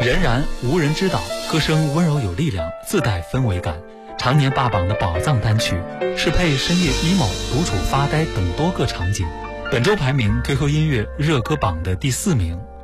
仍然无人知道，歌声温柔有力量，自带氛围感，常年霸榜的宝藏单曲，适配深夜 emo、独处发呆等多个场景。本周排名 QQ 音乐热歌榜的第4名。